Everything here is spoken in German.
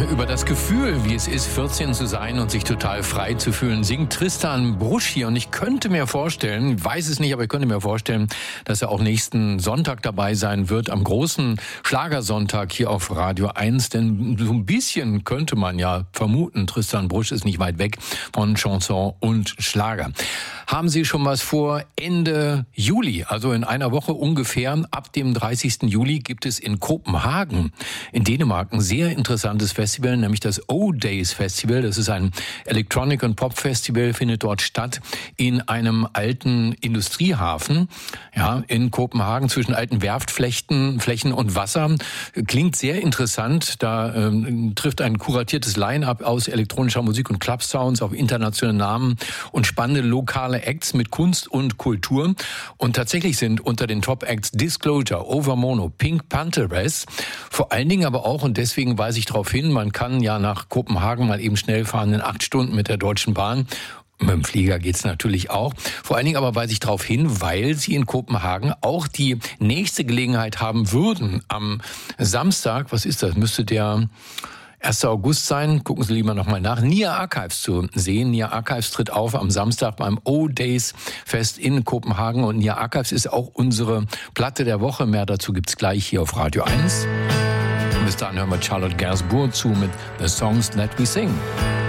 über das Gefühl, wie es ist, 14 zu sein und sich total frei zu fühlen, singt Tristan Brusch hier. Und ich könnte mir vorstellen, weiß es nicht, aber ich könnte mir vorstellen, dass er auch nächsten Sonntag dabei sein wird, am großen Schlagersonntag hier auf Radio 1. Denn so ein bisschen könnte man ja vermuten, Tristan Brusch ist nicht weit weg von Chanson und Schlager. Haben Sie schon was vor? Ende Juli, also in einer Woche ungefähr, ab dem 30. Juli gibt es in Kopenhagen, in Dänemark, ein sehr interessantes Festival, nämlich das O-Days Festival. Das ist ein Electronic- und Pop-Festival, findet dort statt in einem alten Industriehafen, ja, in Kopenhagen zwischen alten Werftflächen und Wasser. Klingt sehr interessant. Da trifft ein kuratiertes Line-up aus elektronischer Musik und Club-Sounds auf internationale Namen und spannende lokale Acts mit Kunst und Kultur. Und tatsächlich sind unter den Top-Acts Disclosure, Overmono, Pink Pantheress, vor allen Dingen aber auch, und deswegen weise ich darauf hin, man kann ja nach Kopenhagen mal eben schnell fahren in 8 Stunden mit der Deutschen Bahn. Mit dem Flieger geht's natürlich auch. Vor allen Dingen aber weise ich darauf hin, weil Sie in Kopenhagen auch die nächste Gelegenheit haben würden. Am Samstag, was ist das? Müsste der 1. August sein, gucken Sie lieber nochmal nach, Nia Archives zu sehen. Nia Archives tritt auf am Samstag beim O-Days Fest in Kopenhagen und Nia Archives ist auch unsere Platte der Woche. Mehr dazu gibt's gleich hier auf Radio 1. Bis dahin hören wir Charlotte Gainsbourg zu mit The Songs That We Sing.